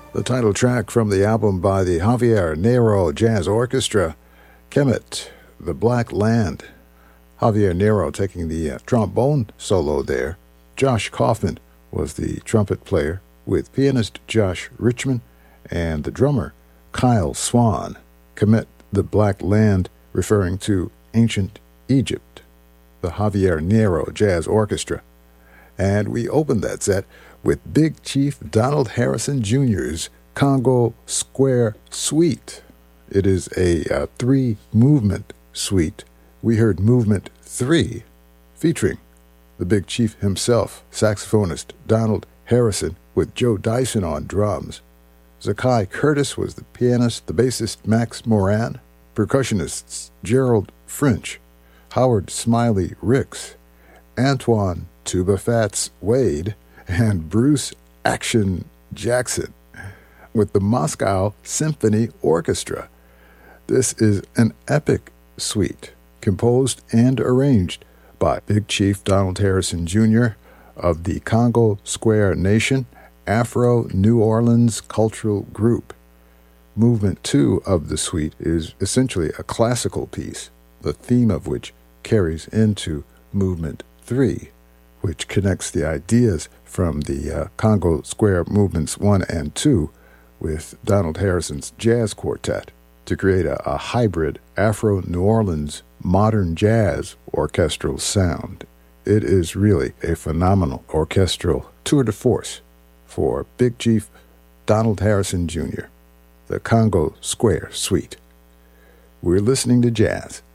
The title track from the album by the Javier Nero Jazz Orchestra, Kemet, The Black Land. Javier Nero taking the trombone solo there. Josh Kaufman was the trumpet player with pianist Josh Richman and the drummer Kyle Swan. Kemet, The Black Land, referring to ancient Egypt. The Javier Nero Jazz Orchestra. And we opened that set with Big Chief Donald Harrison Jr.'s Congo Square Suite. It is a three-movement suite. We heard Movement 3, featuring the Big Chief himself, saxophonist Donald Harrison, with Joe Dyson on drums. Zakai Curtis was the pianist, the bassist Max Moran, percussionists Gerald French, Howard Smiley Ricks, Antoine Tuba Fats Wade, and Bruce Action Jackson with the Moscow Symphony Orchestra. This is an epic suite composed and arranged by Big Chief Donald Harrison Jr. of the Congo Square Nation Afro New Orleans Cultural Group. Movement 2 of the suite is essentially a classical piece, the theme of which carries into Movement 3, which connects the ideas from the Congo Square Movements 1 and 2 with Donald Harrison's jazz quartet to create a hybrid Afro-New Orleans modern jazz orchestral sound. It is really a phenomenal orchestral tour de force for Big Chief Donald Harrison Jr., the Congo Square Suite. We're listening to jazz